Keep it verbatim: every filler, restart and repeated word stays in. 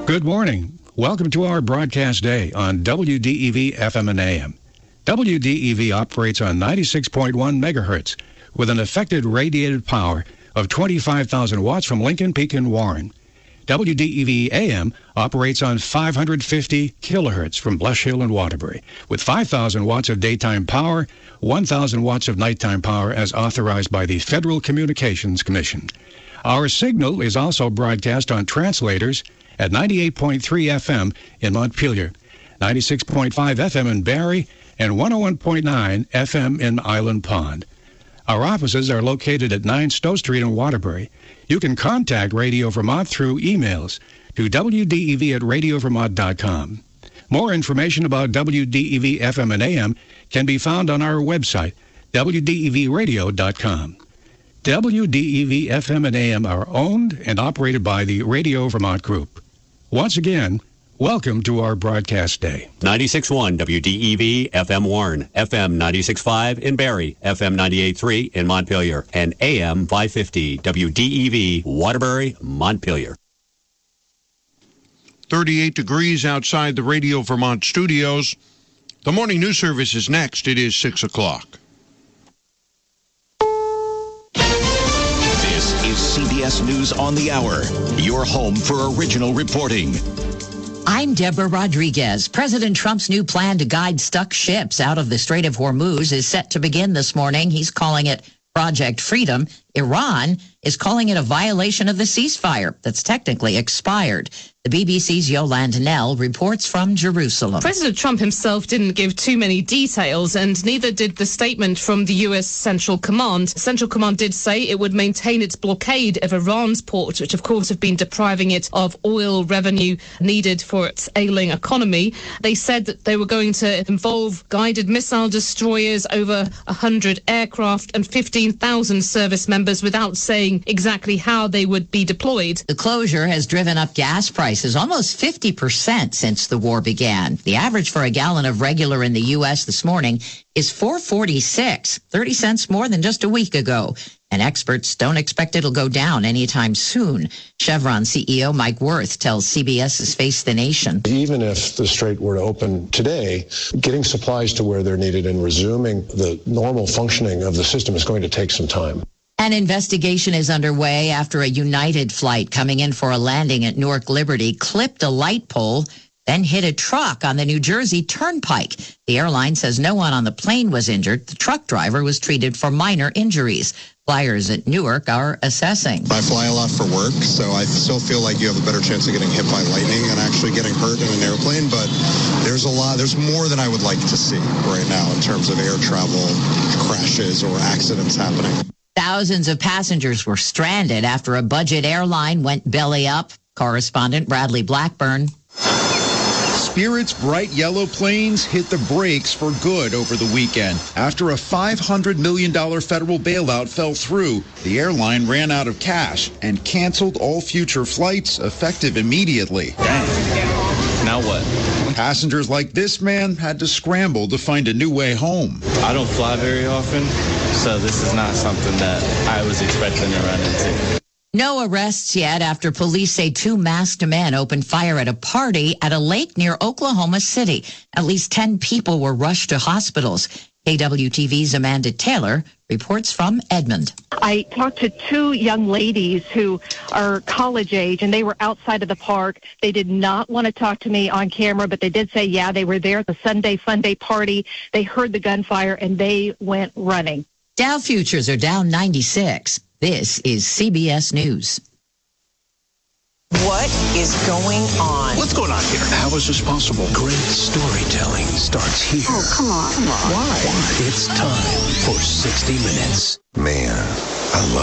Good morning. Welcome to our broadcast day on W D E V F M and A M. W D E V operates on ninety-six point one megahertz with an effective radiated power of twenty-five thousand watts from Lincoln Peak and Warren. W D E V A M operates on five hundred fifty kilohertz from Blush Hill and Waterbury with five thousand watts of daytime power, one thousand watts of nighttime power as authorized by the Federal Communications Commission. Our signal is also broadcast on translators at ninety-eight point three F M in Montpelier, ninety-six point five F M in Barrie, and one oh one point nine F M in Island Pond. Our offices are located at nine Stowe Street in Waterbury. You can contact Radio Vermont through emails to W D E V at radio vermont dot com. More information about W D E V F M and A M can be found on our website, W D E V radio dot com. W D E V F M and A M are owned and operated by the Radio Vermont Group. Once again, welcome to our broadcast day. ninety-six point one W D E V F M Warren, F M ninety-six point five in Barrie, F M ninety-eight point three in Montpelier, and A M five fifty W D E V Waterbury, Montpelier. thirty-eight degrees outside the Radio Vermont studios. The morning news service is next. It is six o'clock. This is C B S News on the Hour, your home for original reporting. I'm Deborah Rodriguez. President Trump's new plan to guide stuck ships out of the Strait of Hormuz is set to begin this morning. He's calling it Project Freedom. Iran is calling it a violation of the ceasefire that's technically expired. The B B C's Yolande Knell reports from Jerusalem. President Trump himself didn't give too many details, and neither did the statement from the U S Central Command. Central Command did say it would maintain its blockade of Iran's ports, which of course have been depriving it of oil revenue needed for its ailing economy. They said that they were going to involve guided missile destroyers, over one hundred aircraft, and fifteen thousand service members, without saying exactly how they would be deployed. The closure has driven up gas prices almost fifty percent since the war began. The average for a gallon of regular in the U S this morning is four forty-six, thirty cents more than just a week ago. And experts don't expect it'll go down anytime soon. Chevron C E O Mike Wirth tells C B S's Face the Nation. Even if the strait were to open today, getting supplies to where they're needed and resuming the normal functioning of the system is going to take some time. An investigation is underway after a United flight coming in for a landing at Newark Liberty clipped a light pole, then hit a truck on the New Jersey Turnpike. The airline says no one on the plane was injured. The truck driver was treated for minor injuries. Flyers at Newark are assessing. I fly a lot for work, so I still feel like you have a better chance of getting hit by lightning and actually getting hurt in an airplane, but there's a lot, there's more than I would like to see right now in terms of air travel crashes or accidents happening. Thousands of passengers were stranded after a budget airline went belly up. Correspondent Bradley Blackburn. Spirit's bright yellow planes hit the brakes for good over the weekend. After a five hundred million dollars federal bailout fell through, the airline ran out of cash and canceled all future flights effective immediately. Dang. Now what? Passengers like this man had to scramble to find a new way home. I don't fly very often, so this is not something that I was expecting to run into. No arrests yet after police say two masked men opened fire at a party at a lake near Oklahoma City. At least ten people were rushed to hospitals. K W T V's Amanda Taylor reports from Edmond. I talked to two young ladies who are college age, and they were outside of the park. They did not want to talk to me on camera, but they did say, yeah, they were there at the Sunday Fun Day party. They heard the gunfire, and they went running. Dow futures are down ninety-six. This is C B S News. What is going on? What's going on here? How is this possible? Great storytelling starts here. Oh, come on. Come on. Why? Why? It's time for sixty minutes. Man, I love